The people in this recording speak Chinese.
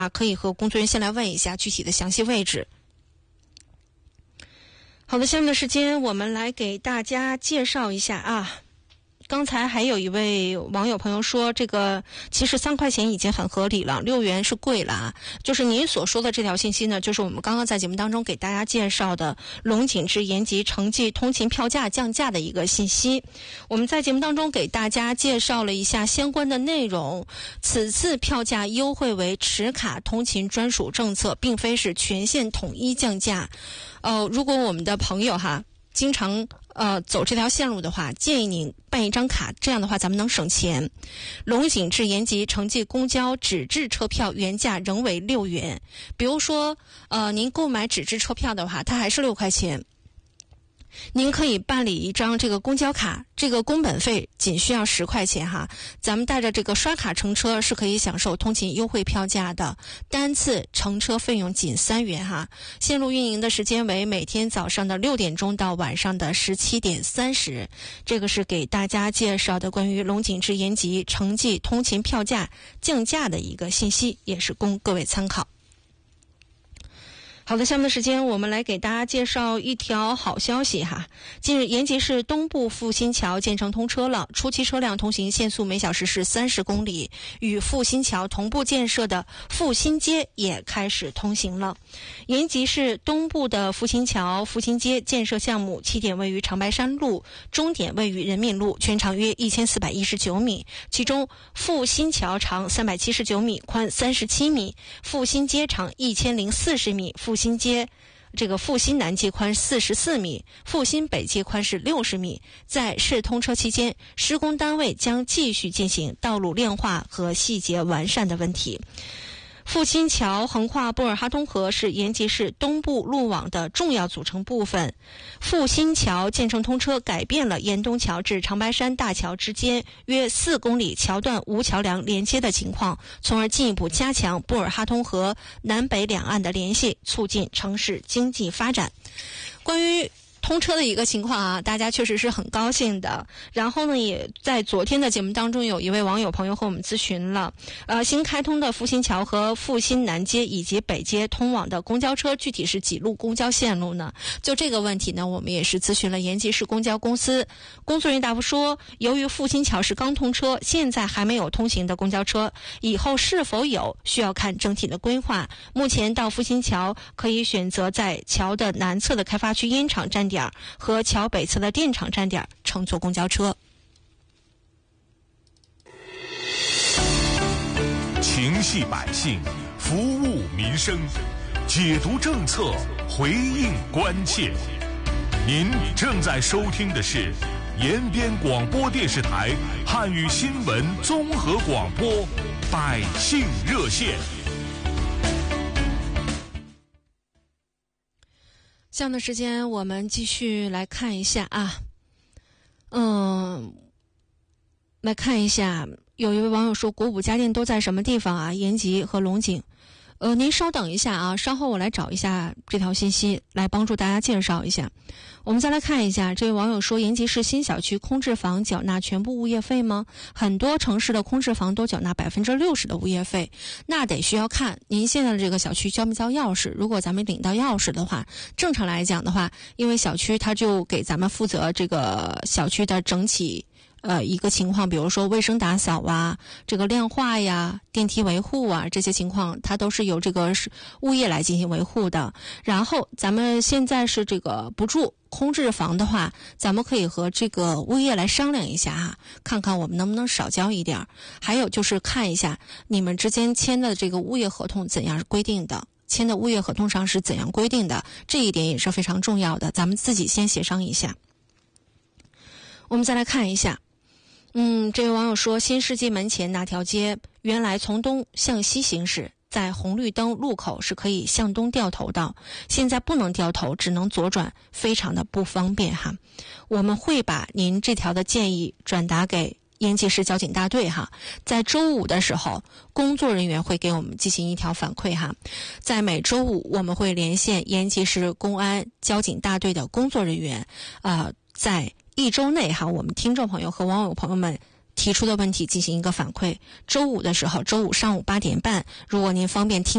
可以和工作人员先来问一下具体的详细位置。好的，下面的时间我们来给大家介绍一下啊。刚才还有一位网友朋友说，这个其实3块钱已经很合理了，6元是贵了啊。就是您所说的这条信息呢，就是我们刚刚在节目当中给大家介绍的龙井至延吉城际通勤票价降价的一个信息。我们在节目当中给大家介绍了一下相关的内容。此次票价优惠为持卡通勤专属政策，并非是全线统一降价。如果我们的朋友经常走这条线路的话，建议您办一张卡，这样的话咱们能省钱。龙井至延吉城际公交纸质车票原价仍为6元，比如说您购买纸质车票的话，它还是6块钱。您可以办理一张这个公交卡，这个工本费仅需要10块钱哈。咱们带着这个刷卡乘车是可以享受通勤优惠票价的，单次乘车费用仅3元哈。线路运营的时间为每天早上的6点钟到晚上的17点30。这个是给大家介绍的关于龙井至延吉城际通勤票价降价的一个信息，也是供各位参考。好的，下面的时间我们来给大家介绍一条好消息哈。近日，延吉市东部复兴桥建成通车了，初期车辆通行限速每小时是30公里，与复兴桥同步建设的复兴街也开始通行了。延吉市东部的复兴桥、复兴街建设项目起点位于长白山路，终点位于人民路，全长约1419米，其中复兴桥长379米，宽37米，复兴街长1040米，复兴街复兴南街宽44米，复兴北街宽是60米。在试通车期间，施工单位将继续进行道路亮化和细节完善的问题。复兴桥横跨布尔哈通河，是延吉市东部路网的重要组成部分。复兴桥建成通车，改变了沿东桥至长白山大桥之间约4公里桥段无桥梁连接的情况，从而进一步加强布尔哈通河南北两岸的联系，促进城市经济发展。关于通车的一个情况啊，大家确实是很高兴的。然后呢，也在昨天的节目当中，有一位网友朋友和我们咨询了，新开通的复兴桥和复兴南街以及北街通往的公交车具体是几路公交线路呢？就这个问题呢，我们也是咨询了延吉市公交公司，工作人员答复说，由于复兴桥是刚通车，现在还没有通行的公交车，以后是否有需要看整体的规划。目前到复兴桥可以选择在桥的南侧的开发区烟厂站点和桥北侧的电厂站点乘坐公交车。 情系百姓，服务民生，解读政策，回应关切。您正在收听的是延边广播电视台汉语新闻综合广播《百姓热线》。 下面的时间我们继续来看一下啊，来看一下，有一位网友说国五家电都在什么地方啊？延吉和龙井。您稍等一下啊，稍后我来找一下这条信息来帮助大家介绍一下。我们再来看一下，这位网友说，延吉市新小区空置房缴纳全部物业费吗？很多城市的空置房都缴纳60%的物业费，那得需要看您现在的这个小区交没交钥匙。如果咱们领到钥匙的话，正常来讲的话，因为小区它就给咱们负责这个小区的整体一个情况，比如说卫生打扫啊，这个亮化呀，电梯维护啊，这些情况它都是由这个物业来进行维护的。然后咱们现在是这个不住空置房的话，咱们可以和这个物业来商量一下哈，看看我们能不能少交一点。还有就是看一下你们之间签的这个物业合同怎样规定的，签的物业合同上是怎样规定的，这一点也是非常重要的，咱们自己先协商一下。我们再来看一下，这位网友说，新世纪门前那条街原来从东向西行驶，在红绿灯路口是可以向东掉头的，现在不能掉头，只能左转，非常的不方便哈。我们会把您这条的建议转达给延吉市交警大队哈，在周五的时候，工作人员会给我们进行一条反馈哈。在每周五，我们会连线延吉市公安交警大队的工作人员，在一周内哈，我们听众朋友和网友朋友们提出的问题进行一个反馈。周五的时候，周五上午8点半，如果您方便听